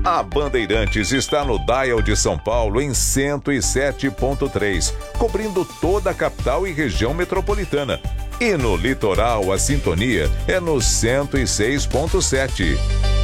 A Bandeirantes está no dial de São Paulo em 107.3, cobrindo toda a capital e região metropolitana. E no litoral, a sintonia é no 106.7.